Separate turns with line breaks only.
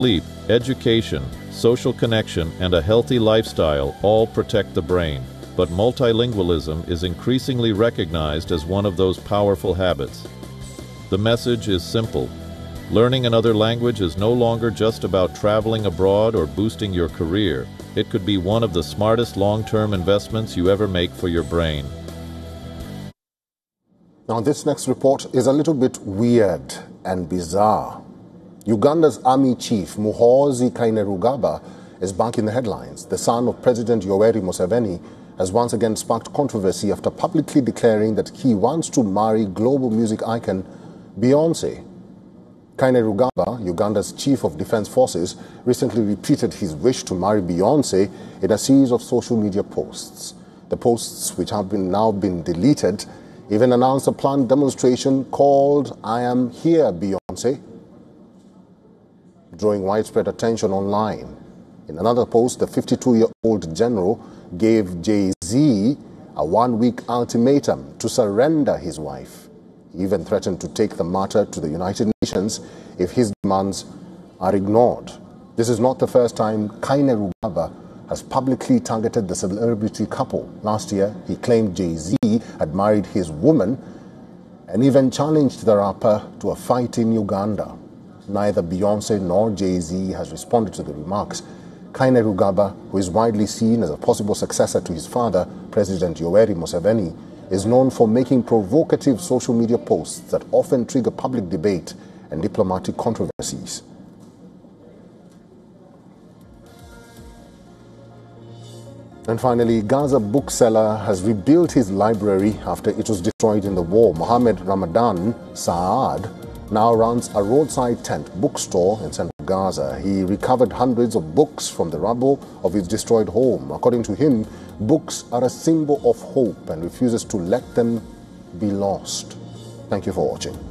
Sleep, education, social connection, and a healthy lifestyle all protect the brain, but multilingualism is increasingly recognized as one of those powerful habits. The message is simple. Learning another language is no longer just about traveling abroad or boosting your career. It could be one of the smartest long-term investments you ever make for your brain.
Now, this next report is a little bit weird and bizarre. Uganda's army chief, Muhoozi Kainerugaba, is back in the headlines. The son of President Yoweri Museveni has once again sparked controversy after publicly declaring that he wants to marry global music icon Beyoncé. Kainerugaba, Uganda's chief of defense forces, recently repeated his wish to marry Beyoncé in a series of social media posts. The posts, which have now been deleted, even announced a planned demonstration called I Am Here, Beyoncé, drawing widespread attention online. In another post, the 52-year-old general gave Jay-Z a one-week ultimatum to surrender his wife. He even threatened to take the matter to the United Nations if his demands are ignored. This is not the first time Kainerugaba has publicly targeted the celebrity couple. Last year, he claimed Jay-Z had married his woman and even challenged the rapper to a fight in Uganda. Neither Beyoncé nor Jay-Z has responded to the remarks. Kainerugaba, who is widely seen as a possible successor to his father, President Yoweri Museveni, is known for making provocative social media posts that often trigger public debate and diplomatic controversies. And finally, Gaza bookseller has rebuilt his library after it was destroyed in the war. Mohammed Ramadan Saad now runs a roadside tent bookstore in central Gaza. He recovered hundreds of books from the rubble of his destroyed home. According to him, books are a symbol of hope and refuses to let them be lost. Thank you for watching.